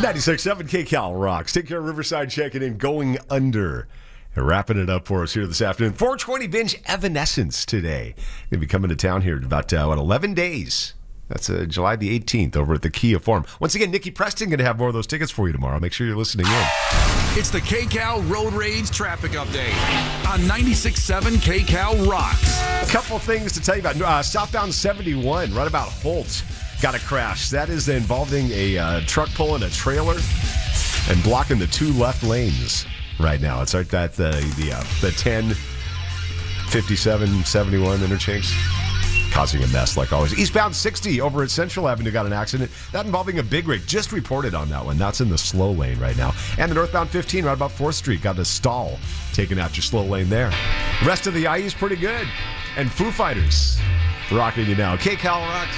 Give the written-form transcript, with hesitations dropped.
96.7 KCal rocks. Take care of Riverside checking in, going under. And wrapping it up for us here this afternoon. 420 Binge Evanescence today. Going to be coming to town here in about 11 days. That's July the 18th over at the Kia Forum. Once again, Nikki Preston going to have more of those tickets for you tomorrow. Make sure you're listening in. It's the KCal Road Rage Traffic Update on 96.7 KCal Rocks. A couple things to tell you about. Southbound 71, right about Holt, got a crash. That is involving a truck pulling a trailer and blocking the two left lanes right now. It's right at the 10, 57, 71 interchange. Causing a mess like always. Eastbound 60 over at Central Avenue got an accident. That involving a big rig. Just reported on that one. That's in the slow lane right now. And the northbound 15 right about 4th Street got a stall taking out your slow lane there. The rest of the IE is pretty good. And Foo Fighters rocking you now. KCal rocks.